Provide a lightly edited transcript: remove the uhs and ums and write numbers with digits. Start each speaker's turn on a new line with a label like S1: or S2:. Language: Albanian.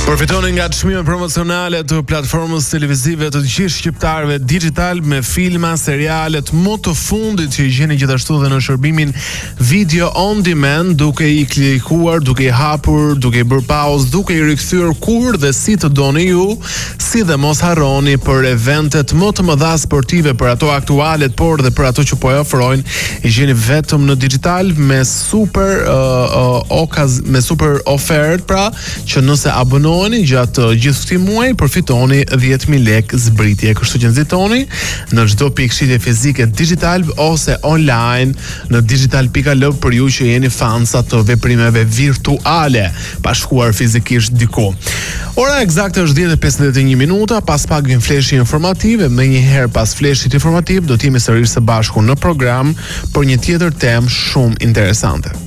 S1: Përfitoni nga çmimet promocionale të platformës televizive të gjithë shqiptarëve digital me filma, serialet më të fundit që i gjeni gjithashtu dhe në shërbimin video on demand, duke i klikuar, duke i hapur, duke i bërë pauzë, duke i rikthyer kur dhe si të doni ju, si dhe mos harroni për eventet më të mëdha sportive, për ato aktualet, por dhe për ato që po e ofrojnë, i gjeni vetëm në digital me super ofertë, pra që nëse abononi gjatë gjithë këtij muaji përfitoni 10.000 lekë zbritje. Kështu që nxitoni në çdo pikë shitje fizike digital ose online në digital.al për ju që jeni fansa të veprimeve virtuale pa shkuar fizikisht diku. Ora eksakte është 10:51 minuta, pas pak vjen fleshi informativ, më njëherë pas fleshit informativ do të jemi sërish së bashku në program për një tjetër temë shumë interesante.